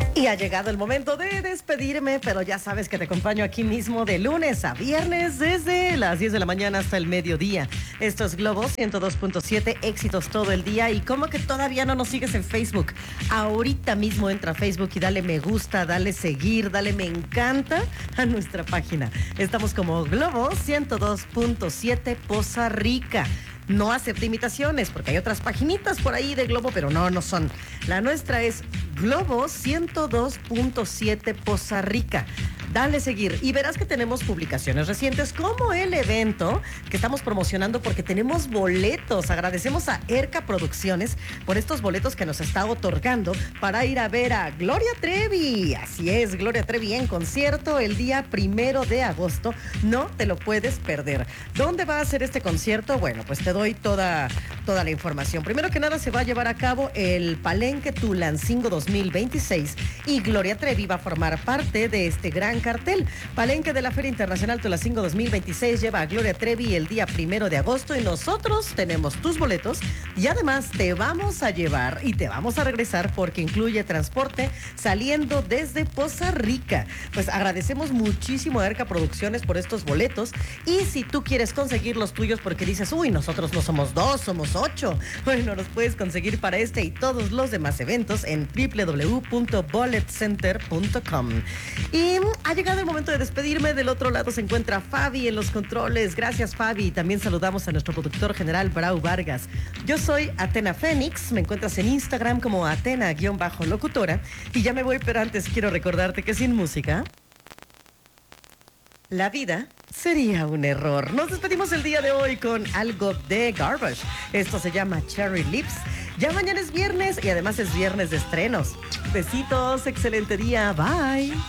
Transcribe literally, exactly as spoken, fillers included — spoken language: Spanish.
Y ha llegado el momento de despedirme, pero ya sabes que te acompaño aquí mismo de lunes a viernes desde las diez de la mañana hasta el mediodía. Esto es Globo ciento dos punto siete, éxitos todo el día. Y como que todavía no nos sigues en Facebook, ahorita mismo entra a Facebook y dale me gusta, dale seguir, dale me encanta a nuestra página. Estamos como Globo ciento dos punto siete Poza Rica. No acepta imitaciones, porque hay otras paginitas por ahí de Globo, pero no, no son. La nuestra es Globo ciento dos punto siete Poza Rica. Dale seguir y verás que tenemos publicaciones recientes como el evento que estamos promocionando porque tenemos boletos. Agradecemos a Erca Producciones por estos boletos que nos está otorgando para ir a ver a Gloria Trevi. Así es, Gloria Trevi en concierto el día primero de agosto. No te lo puedes perder. ¿Dónde va a ser este concierto? Bueno, pues te doy toda, toda la información. Primero que nada se va a llevar a cabo el Palenque Tulancingo dos mil veintiséis y Gloria Trevi va a formar parte de este gran cartel. Palenque de la Feria Internacional Tulancingo dos mil veintiséis lleva a Gloria Trevi el día primero de agosto y nosotros tenemos tus boletos y además te vamos a llevar y te vamos a regresar porque incluye transporte saliendo desde Poza Rica. Pues agradecemos muchísimo a Erca Producciones por estos boletos y si tú quieres conseguir los tuyos porque dices, uy, nosotros no somos dos, somos ocho, bueno, los puedes conseguir para este y todos los demás eventos en doble u doble u doble u punto bullet center punto com. Y ha llegado el momento de despedirme. Del otro lado se encuentra Fabi en los controles. Gracias, Fabi. También saludamos a nuestro productor general, Brau Vargas. Yo soy Atena Fénix. Me encuentras en Instagram como Atena-locutora. Y ya me voy, pero antes quiero recordarte que sin música la vida sería un error. Nos despedimos el día de hoy con algo de Garbage. Esto se llama Cherry Lips. Ya mañana es viernes y además es viernes de estrenos. Besitos, excelente día. Bye.